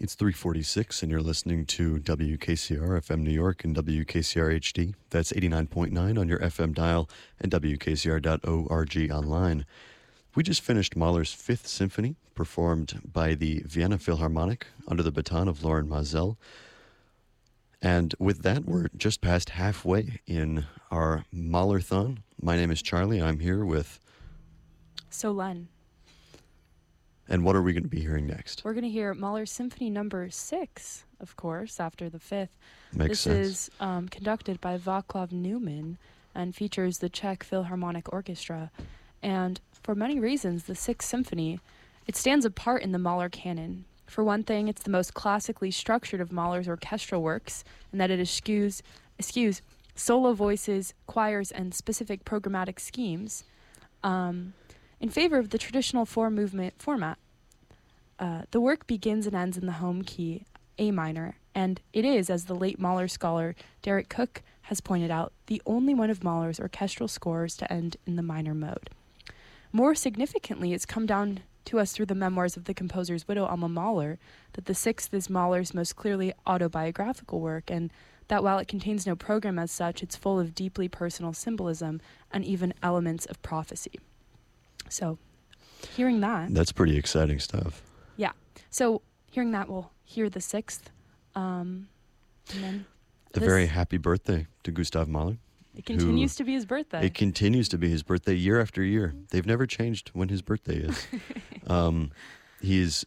It's 3:46, and you're listening to WKCR FM New York and WKCR HD. That's 89.9 on your FM dial and WKCR.org online. We just finished Mahler's Fifth Symphony, performed by the Vienna Philharmonic under the baton of Loren Maazel. And with that, we're just past halfway in our Mahler-thon. My name is Charlie. I'm here with Solen. And what are we going to be hearing next? We're going to hear Mahler's Symphony Number 6, of course, after the fifth. Makes sense. This is conducted by Václav Neumann and features the Czech Philharmonic Orchestra. And for many reasons, the Sixth Symphony, it stands apart in the Mahler canon. For one thing, it's the most classically structured of Mahler's orchestral works, in that it eschews solo voices, choirs, and specific programmatic schemes in favor of the traditional four-movement format. The work begins and ends in the home key, A minor, and it is, as the late Mahler scholar Derek Cook has pointed out, the only one of Mahler's orchestral scores to end in the minor mode. More significantly, it's come down to us through the memoirs of the composer's widow, Alma Mahler, that the Sixth is Mahler's most clearly autobiographical work, and that while it contains no program as such, it's full of deeply personal symbolism and even elements of prophecy. So, hearing that... That's pretty exciting stuff. Yeah. So, hearing that, we'll hear the Sixth. And then a very happy birthday to Gustav Mahler. It continues to be his birthday. It continues to be his birthday year after year. They've never changed when his birthday is. He's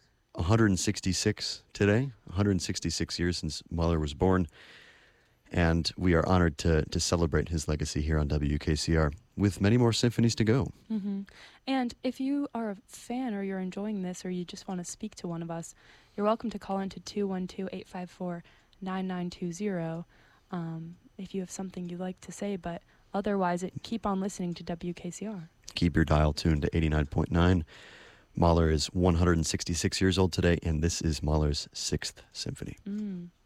166 today, 166 years since Mahler was born. And we are honored to celebrate his legacy here on WKCR with many more symphonies to go. Mm-hmm. And if you are a fan or you're enjoying this or you just want to speak to one of us, you're welcome to call into 212-854-9920 if you have something you'd like to say. But otherwise, keep on listening to WKCR. Keep your dial tuned to 89.9. Mahler is 166 years old today, and this is Mahler's Sixth Symphony.